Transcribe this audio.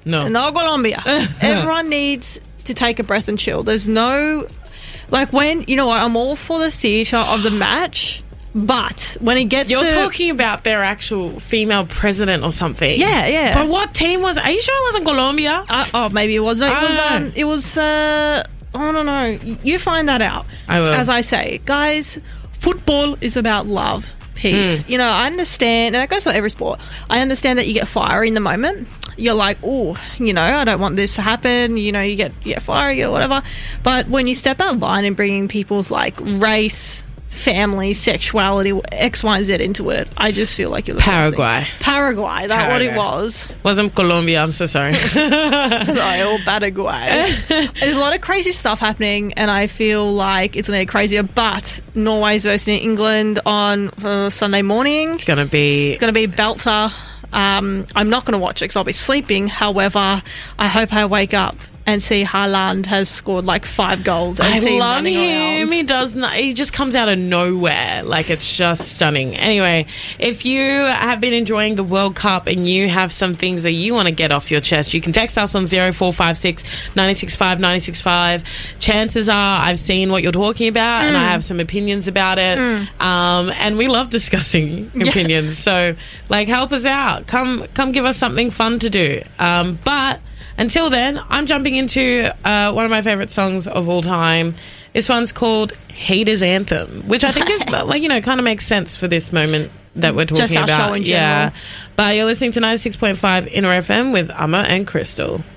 No. Not Colombia. Everyone needs to take a breath and chill. There's no... Like, when... You know what? I'm all for the theatre of the match, but when it gets You're to... talking about their actual female president or something. Yeah. But what team was it? Are you sure it wasn't Colombia? Maybe it was. No, I it was... I don't know. You find that out. I will. As I say, guys, football is about love, peace. You know, I understand, and that goes for every sport. I understand that you get fiery in the moment. You're like, oh, you know, I don't want this to happen. You know, you get fiery or whatever. But when you step that line and bringing people's like race, family, sexuality, X, Y, and Z into it, I just feel like you're the Paraguay. That's what it was. Wasn't Colombia. I'm so sorry. Sorry, or Paraguay. There's a lot of crazy stuff happening, and I feel like it's going to get crazier. But Norway's versus England on Sunday morning. It's going to be belter. I'm not going to watch it because I'll be sleeping. However, I hope I wake up and see Haaland has scored like 5 goals. And I love him. He does not. He just comes out of nowhere. Like, it's just stunning. Anyway, if you have been enjoying the World Cup and you have some things that you want to get off your chest, you can text us on 0456 965 965. Chances are I've seen what you're talking about and I have some opinions about it. And we love discussing opinions. So, like, help us out. Come give us something fun to do. But until then, I'm jumping into one of my favourite songs of all time. This one's called Haters Anthem, which I think is, like, you know, kind of makes sense for this moment that we're talking about. Just our show in general. Yeah. But you're listening to 96.5 Inner FM with Amma and Crystal.